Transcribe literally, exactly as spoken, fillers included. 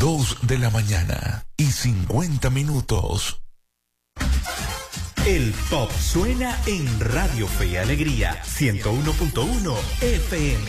Dos de la mañana y cincuenta minutos. El pop suena en Radio Fe y Alegría ciento uno punto uno F M.